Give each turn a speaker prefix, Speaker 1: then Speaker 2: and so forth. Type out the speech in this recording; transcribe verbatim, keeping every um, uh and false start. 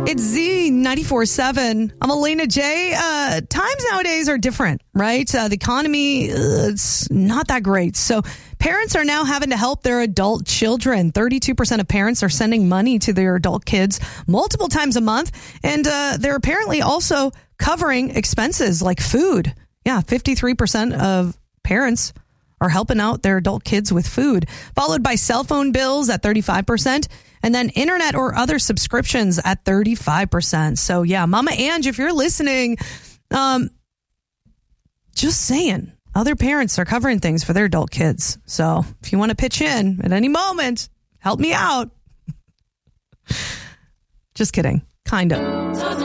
Speaker 1: It's Z ninety-four seven. I'm Elena J. Uh, times nowadays are different, right? Uh, the economy, uh, it's not that great. So parents are now having to help their adult children. thirty-two percent of parents are sending money to their adult kids multiple times a month. And uh, they're apparently also covering expenses like food. Yeah, fifty-three percent of parents are helping out their adult kids with food, followed by cell phone bills at thirty-five percent. And then internet or other subscriptions at thirty-five percent. So, yeah, Mama Ange, if you're listening, um, just saying, other parents are covering things for their adult kids. So if you want to pitch in at any moment, help me out. Just kidding. Kind of.